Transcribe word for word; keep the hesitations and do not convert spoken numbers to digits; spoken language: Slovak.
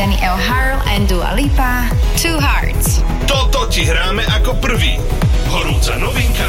Danny O'Harrell and Dua Lipa, Two Hearts. Toto ti hráme ako prvý. Horúca novinka